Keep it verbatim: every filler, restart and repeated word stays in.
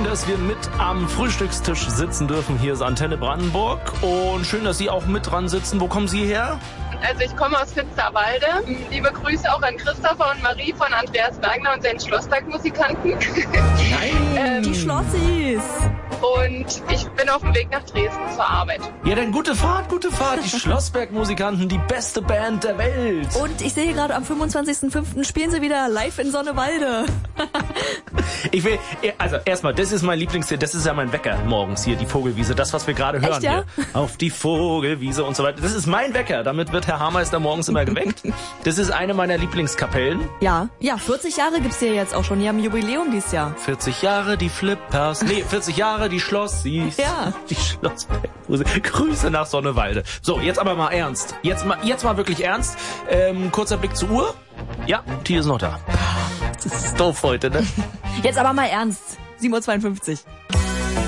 dass wir mit am Frühstückstisch sitzen dürfen. Hier ist Antenne Brandenburg und schön, dass Sie auch mit dran sitzen. Wo kommen Sie her? Also ich komme aus Finsterwalde. Liebe Grüße auch an Christopher und Marie von Andreas Wagner und seinen Schlossberg-Musikanten. Nein! ähm, Die Schlossis! Und ich bin auf dem Weg nach Dresden zur Arbeit. Ja, dann gute Fahrt, gute Fahrt. Die Schlossberg-Musikanten, die beste Band der Welt. Und ich sehe gerade, am fünfundzwanzigsten fünften spielen sie wieder live in Sonnewalde. Ich will, also erstmal, das ist mein Lieblingstier, das ist ja mein Wecker morgens hier, die Vogelwiese, das, was wir gerade hören. Echt, ja? Hier. Auf die Vogelwiese und so weiter. Das ist mein Wecker, damit wird Herr Haarmeister morgens immer geweckt. Das ist eine meiner Lieblingskapellen. Ja, ja, vierzig Jahre gibt's hier jetzt auch schon. Die haben Jubiläum dieses Jahr. vierzig Jahre die Flippers, nee, vierzig Jahre die Schlossis. Ja. Die Schlossberg-Musik. Grüße nach Sonnewalde. So, jetzt aber mal ernst. Jetzt mal, jetzt mal wirklich ernst. Ähm, kurzer Blick zur Uhr. Ja, die ist noch da. Das ist doof heute, ne? Jetzt aber mal ernst. sieben Uhr zweiundfünfzig.